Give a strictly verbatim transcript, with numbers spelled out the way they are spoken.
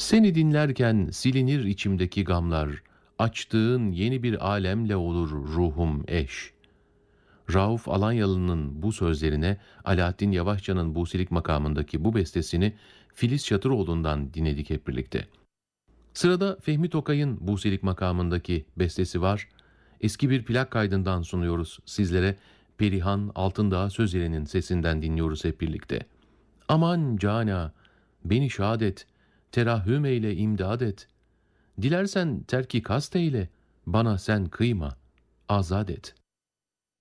Seni dinlerken silinir içimdeki gamlar, açtığın yeni bir alemle olur ruhum eş. Rauf Alanyalı'nın bu sözlerine Alaaddin Yavaşça'nın Busilik makamındaki bu bestesini Filiz Çatıroğlu'ndan dinledik hep birlikte. Sırada Fehmi Tokay'ın Busilik makamındaki bestesi var. Eski bir plak kaydından sunuyoruz sizlere. Perihan Altındağ Sözeri'nin sesinden dinliyoruz hep birlikte. Aman cana, beni şad et, terahhüm eyle imdad et. Dilersen terki kast eyle, bana sen kıyma, azad et.